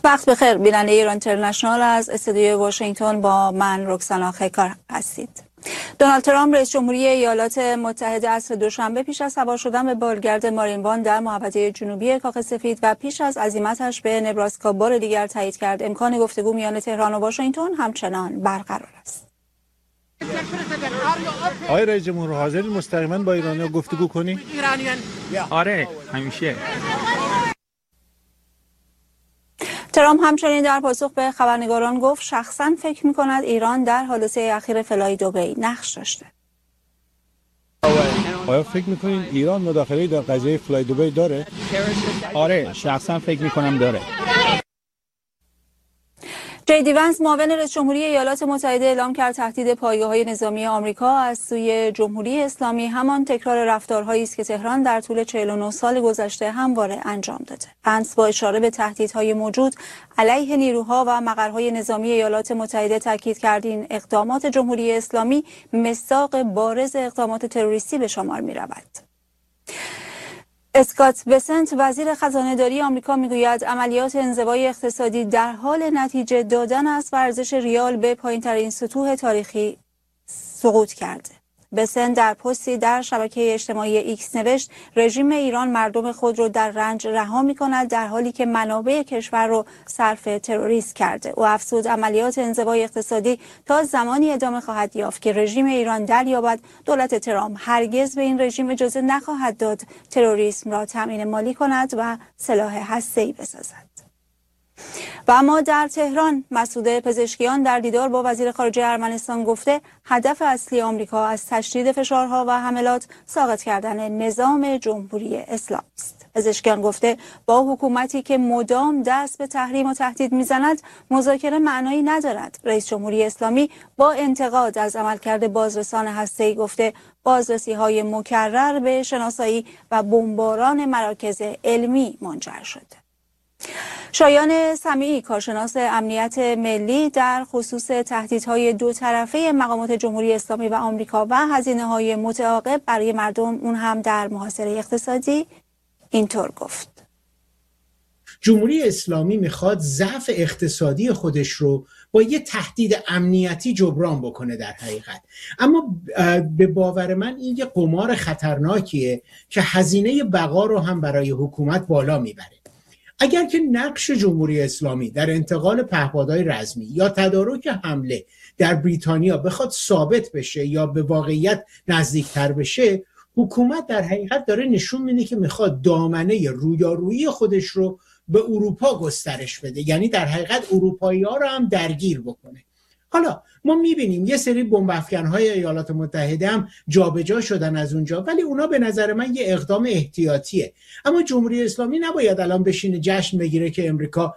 وقت بخیر بیننده ایران اینترنشنال از استودیوی واشنگتن با من رکسانا خیکار هستید. دونالد ترامپ رئیس جمهوری ایالات متحده عصر دوشنبه پیش از سوار شدن به بالگرد مارین وان در محوطه جنوبی کاخ سفید و پیش از عزیمتش به نبراسکا بار دیگر تایید کرد امکان گفتگو میان تهران و واشنگتن همچنان برقرار است. آقای رئیس جمهور حاضر مستقیما با ایرانی‌ها گفتگو کنی؟ آره همیشه. ترامپ همچنین در پاسخ به خبرنگاران گفت شخصاً فکر می‌کند ایران در حادثه اخیر فلای دبی نقش داشته. آیا فکر می‌کنید ایران مداخله‌ای در قضیه فلای دبی داره؟ آره شخصاً فکر می‌کنم داره. جی ونس معاون رئیس جمهوری ایالات متحده اعلام کرد تهدید پایگاه‌های نظامی آمریکا از سوی جمهوری اسلامی همان تکرار رفتارهایی است که تهران در طول 49 سال گذشته همواره انجام داده. ونس با اشاره به تهدیدهای موجود علیه نیروها و مقرهای نظامی ایالات متحده تاکید کرد این اقدامات جمهوری اسلامی مصداق بارز اقدامات تروریستی به شمار می‌رود. اسکات بسنت وزیر خزانه‌داری آمریکا میگوید عملیات انزوای اقتصادی در حال نتیجه دادن است و ارزش ریال به پایین‌ترین سطوح تاریخی سقوط کرده. بسنت در پستی در شبکه اجتماعی ایکس نوشت رژیم ایران مردم خود را در رنج رها می‌کند در حالی که منابع کشور را صرف تروریسم کرده. او افزود عملیات انزوای اقتصادی تا زمانی ادامه خواهد یافت که رژیم ایران دریابد دولت ترامپ هرگز به این رژیم اجازه نخواهد داد تروریسم را تامین مالی کند و سلاح هسته‌ای بسازد. و اما در تهران مسعود پزشکیان در دیدار با وزیر خارجه ارمنستان گفته هدف اصلی آمریکا از تشدید فشارها و حملات ساقط کردن نظام جمهوری اسلامی است. پزشکیان گفته با حکومتی که مدام دست به تحریم و تهدید میزند مذاکره معنایی ندارد. رئیس جمهوری اسلامی با انتقاد از عملکرد بازرسان هسته‌ای گفته بازرسی‌های مکرر به شناسایی و بمباران مراکز علمی منجر شده. شایان سمیعی کارشناس امنیت ملی در خصوص تهدیدهای دو طرفه مقامات جمهوری اسلامی و آمریکا و هزینه‌های متعاقب برای مردم اون هم در محاصره اقتصادی اینطور گفت. جمهوری اسلامی میخواد ضعف اقتصادی خودش رو با یه تهدید امنیتی جبران بکنه در حقیقت، اما به باور من این یه قمار خطرناکیه که هزینه بقا رو هم برای حکومت بالا میبره. اگر که نقش جمهوری اسلامی در انتقال پهپادهای رزمی یا تدارک حمله در بریتانیا بخواد ثابت بشه یا به واقعیت نزدیکتر بشه، حکومت در حقیقت داره نشون میده که میخواد دامنه رویارویی خودش رو به اروپا گسترش بده، یعنی در حقیقت اروپایی‌ها رو هم درگیر بکنه. حالا ما میبینیم یه سری بمب افکن‌های ایالات متحده هم جابجا شدن از اونجا، ولی اونا به نظر من یه اقدام احتیاطیه. اما جمهوری اسلامی نباید الان بشینه جشن بگیره که امریکا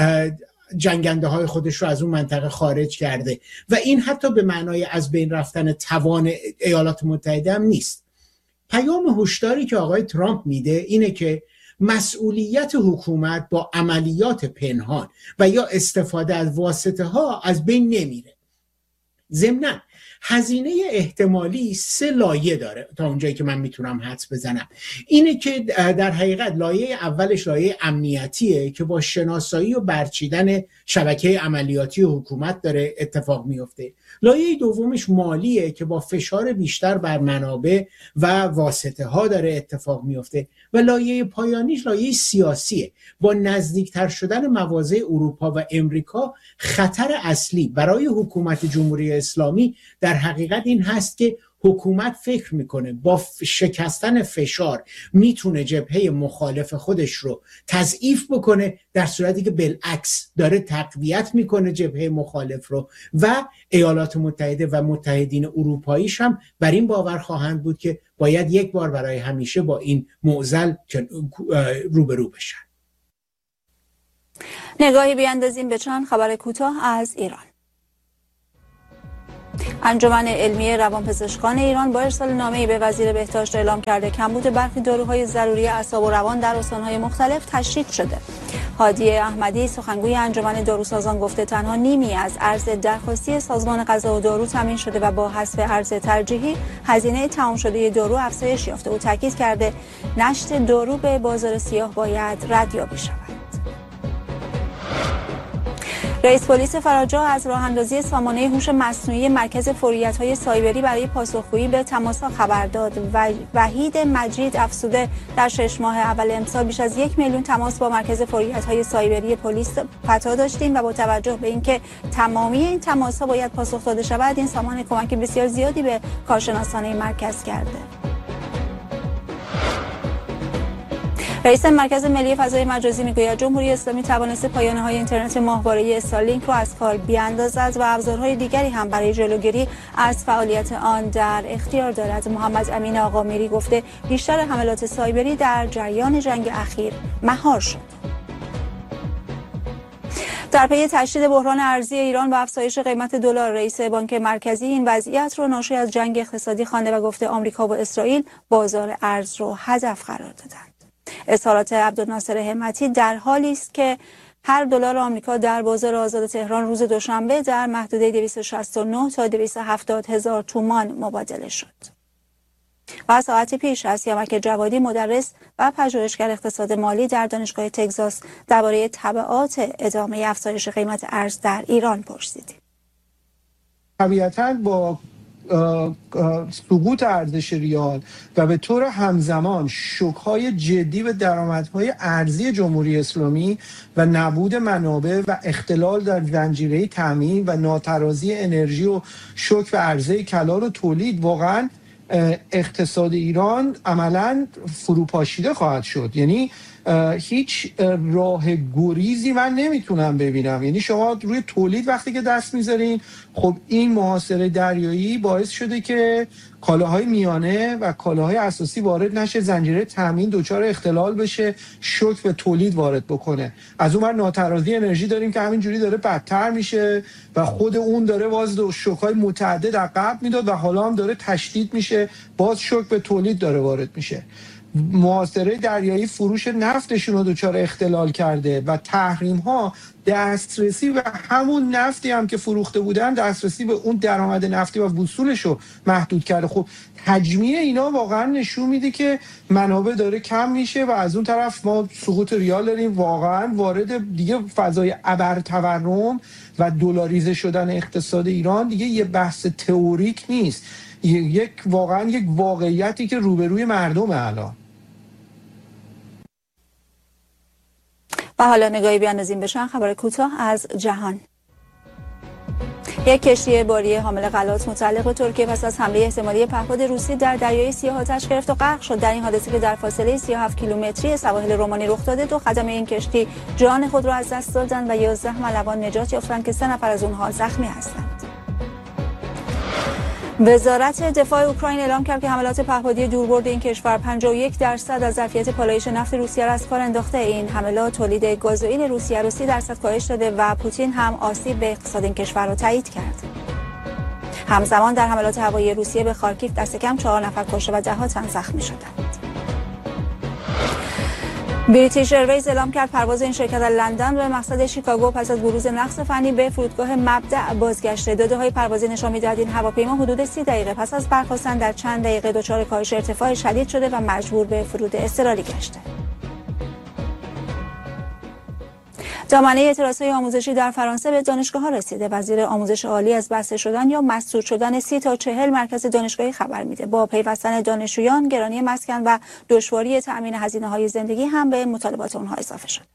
جنگنده های خودش رو از اون منطقه خارج کرده و این حتی به معنای از بین رفتن توان ایالات متحده هم نیست. پیام هشداری که آقای ترامپ میده اینه که مسئولیت حکومت با عملیات پنهان و یا استفاده از واسطه ها از بین نمیره. ضمناً هزینه احتمالی 3 لایه داره تا اونجایی که من میتونم حدس بزنم. اینه که در حقیقت لایه اولش لایه امنیتیه که با شناسایی و برچیدن شبکه عملیاتی حکومت داره اتفاق میفته. لایه دومش مالیه که با فشار بیشتر بر منابع و واسطه ها داره اتفاق میفته و لایه پایانیش لایه سیاسیه. با نزدیکتر شدن مواضع اروپا و امریکا خطر اصلی برای حکومت جمهوری اسلامی در حقیقت این هست که حکومت فکر میکنه با شکستن فشار میتونه جبهه مخالف خودش رو تضعیف بکنه، در صورتی که بالعکس داره تقویت میکنه جبهه مخالف رو و ایالات متحده و متحدین اروپاییش هم بر این باور خواهند بود که باید یک بار برای همیشه با این معضل روبرو بشن. نگاهی بیاندازیم به چند خبر کوتاه از ایران. انجمن علمی روانپزشکان ایران با ارسال نامه‌ای به وزیر بهداشت اعلام کرده کمبود برخی داروهای ضروری اعصاب و روان در استان‌های مختلف تشدید شده. هادی احمدی سخنگوی انجمن داروسازان گفته تنها نیمی از ارز درخواستی سازمان غذا و دارو تامین شده و با حذف ارز ترجیحی هزینه تمام شده دارو افزایش یافته. او تاکید کرده نشت دارو به بازار سیاه باید ردیابی شود. رئیس پلیس فراجا از راه‌اندازی سامانه هوش مصنوعی مرکز فوریت‌های سایبری برای پاسخگویی به تماس‌ها خبر داد. وحید مجید افسوده در 6 ماه اول امسال بیش از 1 میلیون تماس با مرکز فوریت‌های سایبری پلیس فتا داشتیم و با توجه به اینکه تمامی این تماس‌ها باید پاسخ داده شود، این سامان کمک بسیار زیادی به کارشناسان این مرکز کرده. رئیس مرکز ملی فضای مجازی میگوید جمهوری اسلامی توانسته پایانه‌های اینترنت ماهواره‌ای استارلینک را از کار بیاندازد و ابزارهای دیگری هم برای جلوگیری از فعالیت آن در اختیار دارد. محمد امین آقامیری گفته بیشتر حملات سایبری در جریان جنگ اخیر مهار شد. در پی تشدید بحران ارزی ایران و افزایش قیمت دلار، رئیس بانک مرکزی این وضعیت را ناشی از جنگ اقتصادی خوانده و گفته آمریکا و اسرائیل بازار ارز را هدف قرار دادند. اظهارات عبدالناصر همتی در حالی است که هر دلار آمریکا در بازار آزاد تهران روز دوشنبه در محدوده 269 تا 270 هزار تومان مبادله شد. و ساعتی پیش از سیامک جوادی مدرس و پژوهشگر اقتصاد مالی در دانشگاه تگزاس درباره تبعات ادامه افزایش قیمت ارز در ایران پرسیدیم. طبیعتاً با سقوط ارزش ریال و به طور همزمان شوک‌های جدی به درآمدهای ارزی جمهوری اسلامی و نبود منابع و اختلال در زنجیره تامین و ناترازی انرژی و شوک به عرضه کلان و تولید، واقعاً اقتصاد ایران عملاً فروپاشیده خواهد شد. یعنی هیچ راه گریزی من نمیتونم ببینم. یعنی شما روی تولید وقتی که دست میذارین، خب این محاصره دریایی باعث شده که کالاهای میانه و کالاهای اساسی وارد نشه، زنجیره تامین دچار اختلال بشه، شوک به تولید وارد بکنه. از اون ور ناترازی انرژی داریم که همینجوری داره بدتر میشه و خود اون داره باز شوک‌های متعدد عقب میداد و حالا هم داره تشدید میشه، باز شوک به تولید داره وارد میشه. محاصره دریایی فروش نفتشون رو دچار اختلال کرده و تحریم ها دسترسی به همون نفتی هم که فروخته بودن، دسترسی به اون درآمد نفتی و وصولش رو محدود کرده. خب تجمیع اینا واقعا نشون میده که منابع داره کم میشه و از اون طرف ما سقوط ریال داریم، واقعا وارد دیگه فضای ابرتورم و دلاریزه شدن اقتصاد ایران دیگه یه بحث تئوریک نیست، واقعا یک واقعیتی که روبروی مردم الان. و حالا نگاهی بیاندازیم به چند خبر کوتاه از جهان. یک کشتی باری حامل غلات متعلق به ترکیه پس از حمله احتمالی پهپاد روسی در دریای سیاه آتش گرفت و غرق شد. در این حادثه که در فاصله 37 کیلومتری سواحل رومانی رخ داده، 2 خدم این کشتی جان خود را از دست دادند و 11 ملوان نجات یافتند که 3 نفر از اونها زخمی هستند. وزارت دفاع اوکراین اعلام کرد که حملات پهپادی دوربرد این کشور 51% از ظرفیت پالایش نفت روسیه را از کار انداخته. این حملات تولید گازوئیل روسیه را 30% کاهش داده و پوتین هم آسیب به اقتصاد این کشور را تایید کرد. همزمان در حملات هوایی روسیه به خارکیف دست کم 4 نفر کشته و 10 تن زخمی شدند. بریتیش ایرویز اعلام کرد پرواز این شرکت از لندن به مقصد شیکاگو پس از بروز نقص فنی به فرودگاه مبدأ بازگشته. داده‌های پروازی نشان می‌دهد این هواپیما حدود 30 دقیقه پس از برخاستن در چند دقیقه دچار کاهش ارتفاع شدید شده و مجبور به فرود اضطراری گشته. دامنه اعتراضهای آموزشی در فرانسه به دانشگاه‌ها رسیده. وزیر آموزش عالی از بسته شدن یا مسدود شدن 30 تا 40 مرکز دانشگاهی خبر میده. با پیوستن دانشجویان، گرانی مسکن و دشواری تأمین هزینه‌های زندگی هم به مطالبات اونها اضافه شد.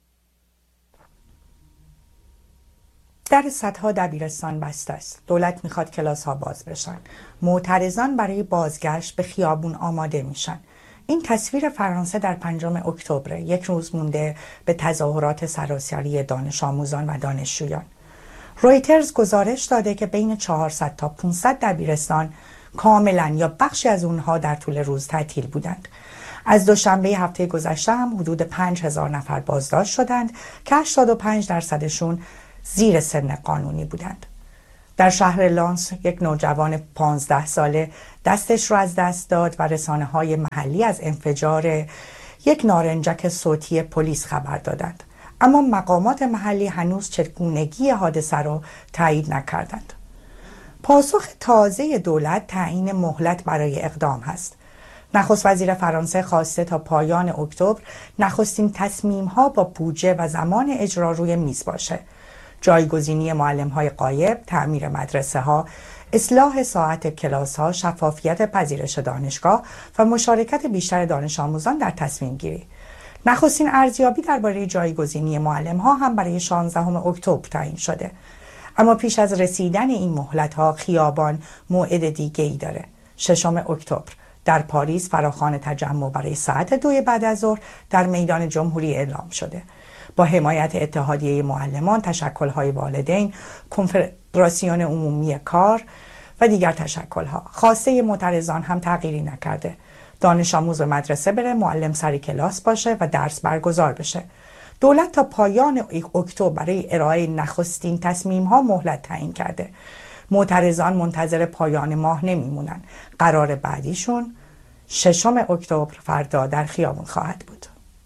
درصدها دبیرستان بسته است. دولت میخواد کلاس‌ها باز بشن. معترضان برای بازگشت به خیابون آماده میشن. این تصویر فرانسه در 5 اکتبر، یک روز مونده به تظاهرات سراسری دانش آموزان و دانشجویان. رویترز گزارش داده که بین 400 تا 500 دبیرستان کاملا یا بخشی از اونها در طول روز تعطیل بودند. از دوشنبه هفته گذشته هم حدود 5000 نفر بازداشت شدند که 85% زیر سن قانونی بودند. در شهر لانس یک نوجوان 15 ساله دستش را از دست داد و رسانه‌های محلی از انفجار یک نارنجک صوتی پلیس خبر دادند. اما مقامات محلی هنوز چگونگی حادثه را تایید نکردند. پاسخ تازه دولت تعیین مهلت برای اقدام هست. نخست وزیر فرانسه خواسته تا پایان اکتبر نخستین تصمیم‌ها با بودجه و زمان اجرا روی میز باشه. جایگزینی معلم‌های غایب، تعمیر مدرسه‌ها، اصلاح ساعت کلاس‌ها، شفافیت پذیرش دانشگاه و مشارکت بیشتر دانش آموزان در تصمیم گیری. نخستین ارزیابی درباره جایگزینی معلم‌ها هم برای 16 اکتبر تعیین شده. اما پیش از رسیدن این مهلت‌ها خیابان موعد دیگه‌ای داره. 6 اکتبر در پاریس فراخوان تجمع برای ساعت 2 بعد از ظهر در میدان جمهوری اعلام شده. با حمایت اتحادیه معلمان، تشکل‌های والدین، کنفدراسیون عمومی کار و دیگر تشکل‌ها. خواسته معترضان هم تغییری نکرده. دانش آموز به مدرسه بره، معلم سر کلاس باشه و درس برگزار بشه. دولت تا پایان اکتبر برای ارائه نخستین تصمیم‌ها مهلت تعیین کرده. معترضان منتظر پایان ماه نمیمونن. قرار بعدیشون 6 اکتبر فردا در خیابون خواهد بود.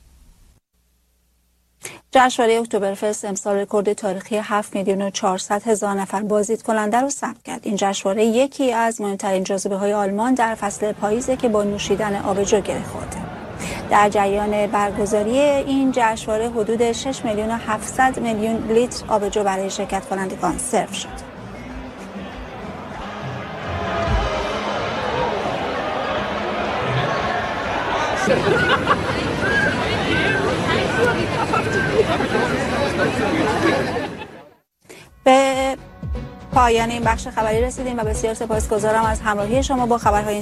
جشنواره اکتبرفست امسال رکورد تاریخی 7,400,000 نفر بازدیدکننده رو ثبت کرد. این جشنواره یکی از مهمترین جاذبه‌های آلمان در فصل پاییزه که با نوشیدن آبجو گره خورده. در جریان برگزاری این جشنواره حدود 6,700,000 لیتر آبجو برای شرکت کنندگان سرو شد. به پایان این بخش خبری رسیدیم و بسیار سپاسگزارم از همراهی شما با خبرهای